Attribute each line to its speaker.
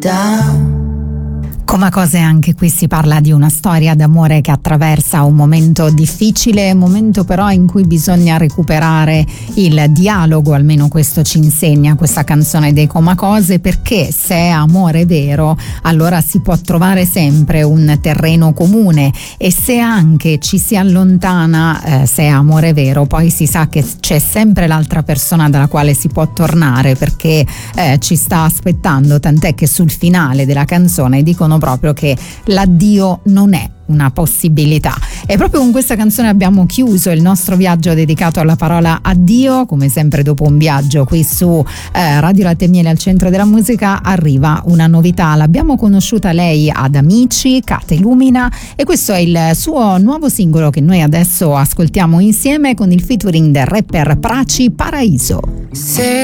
Speaker 1: Come cose, anche qui si parla di una storia d'amore che attraversa un momento difficile, momento però in cui bisogna recuperare il dialogo, almeno questo ci insegna questa canzone dei Comacose, perché se è amore vero allora si può trovare sempre un terreno comune, e se anche ci si allontana, se è amore vero, poi si sa che c'è sempre l'altra persona dalla quale si può tornare, perché ci sta aspettando, tant'è che sul finale della canzone dicono proprio che l'addio non è una possibilità. E proprio con questa canzone abbiamo chiuso il nostro viaggio dedicato alla parola addio. Come sempre, dopo un viaggio qui su Radio Latte e Miele al centro della musica, arriva una novità. L'abbiamo conosciuta lei ad Amici, Kate Lumina, e questo è il suo nuovo singolo che noi adesso ascoltiamo insieme con il featuring del rapper Praci, Paraíso.